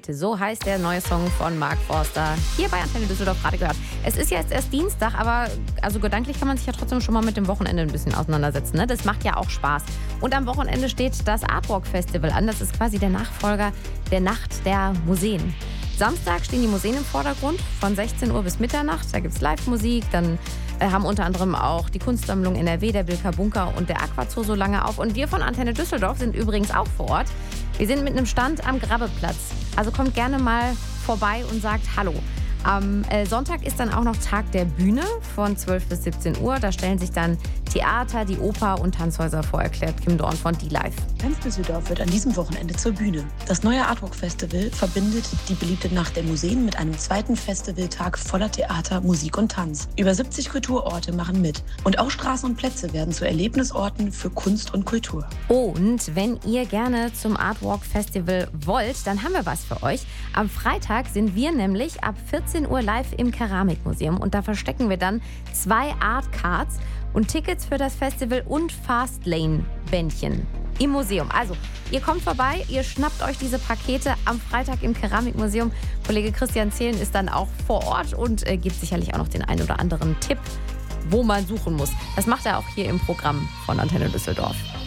Seite. So heißt der neue Song von Mark Forster. Hier bei Antenne Düsseldorf gerade gehört. Es ist ja jetzt erst Dienstag, aber also gedanklich kann man sich ja trotzdem schon mal mit dem Wochenende ein bisschen auseinandersetzen. Ne? Das macht ja auch Spaß. Und am Wochenende steht das Artwalk Festival an. Das ist quasi der Nachfolger der Nacht der Museen. Samstag stehen die Museen im Vordergrund von 16 Uhr bis Mitternacht. Da gibt es Live-Musik. Dann haben unter anderem auch die Kunstsammlung NRW, der Bilka Bunker und der Aquazoo so lange auf. Und wir von Antenne Düsseldorf sind übrigens auch vor Ort. Wir sind mit einem Stand am Grabbeplatz. Also kommt gerne mal vorbei und sagt Hallo. Am Sonntag ist dann auch noch Tag der Bühne von 12 bis 17 Uhr. Da stellen sich dann Theater, die Oper und Tanzhäuser vor, erklärt Kim Dorn von D-Live. Ganz Düsseldorf wird an diesem Wochenende zur Bühne. Das neue Artwalk Festival verbindet die beliebte Nacht der Museen mit einem zweiten Festivaltag voller Theater, Musik und Tanz. Über 70 Kulturorte machen mit. Und auch Straßen und Plätze werden zu Erlebnisorten für Kunst und Kultur. Und wenn ihr gerne zum Artwalk Festival wollt, dann haben wir was für euch. Am Freitag sind wir nämlich ab 14 Uhr live im Keramikmuseum. Und da verstecken wir dann 2 Artcards und Tickets für das Festival und Fastlane-Bändchen im Museum. Also, ihr kommt vorbei, ihr schnappt euch diese Pakete am Freitag im Keramikmuseum. Kollege Christian Zehlen ist dann auch vor Ort und gibt sicherlich auch noch den einen oder anderen Tipp, wo man suchen muss. Das macht er auch hier im Programm von Antenne Düsseldorf.